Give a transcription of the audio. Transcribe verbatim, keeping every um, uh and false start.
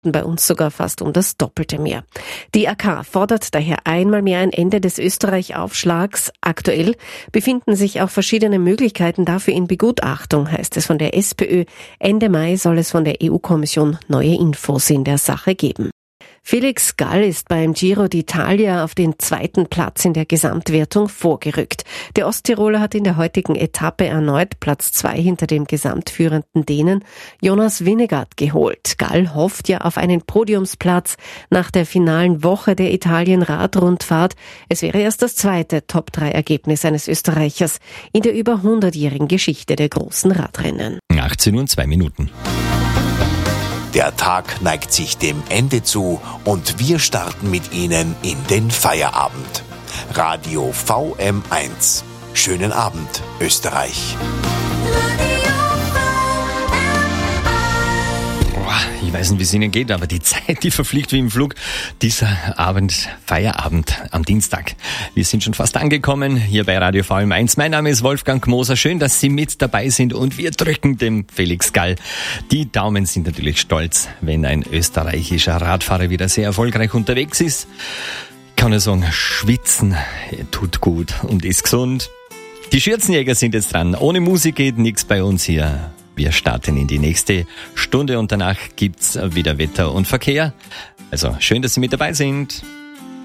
Minuten bei uns sogar fast um das Doppelte mehr. Die A K fordert daher einmal mehr ein Ende des Österreich-Aufschlags. Aktuell befinden sich auch verschiedene Möglichkeiten dafür in Begutachtung, heißt es von der SPÖ. Ende Mai soll es von der E U-Kommission neue Infos in der Sache geben. Felix Gall ist beim Giro d'Italia auf den zweiten Platz in der Gesamtwertung vorgerückt. Der Osttiroler hat in der heutigen Etappe erneut Platz zwei hinter dem gesamtführenden Dänen Jonas Vingegaard geholt. Gall hofft ja auf einen Podiumsplatz nach der finalen Woche der Italien-Radrundfahrt. Es wäre erst das zweite Top drei Ergebnis eines Österreichers in der über hundertjährigen Geschichte der großen Radrennen. achtzehn Uhr und zwei Minuten. Der Tag neigt sich dem Ende zu und wir starten mit Ihnen in den Feierabend. Radio V M eins. Schönen Abend, Österreich. Ich weiß nicht, wie es Ihnen geht, aber die Zeit, die verfliegt wie im Flug. Dieser Abend, Feierabend am Dienstag. Wir sind schon fast angekommen hier bei Radio V M eins. Mein Name ist Wolfgang Moser. Schön, dass Sie mit dabei sind und wir drücken dem Felix Gall. Die Daumen sind natürlich stolz, wenn ein österreichischer Radfahrer wieder sehr erfolgreich unterwegs ist. Ich kann nur sagen, schwitzen tut gut und ist gesund. Die Schürzenjäger sind jetzt dran. Ohne Musik geht nichts bei uns hier. Wir starten in die nächste Stunde und danach gibt's wieder Wetter und Verkehr. Also schön, dass Sie mit dabei sind.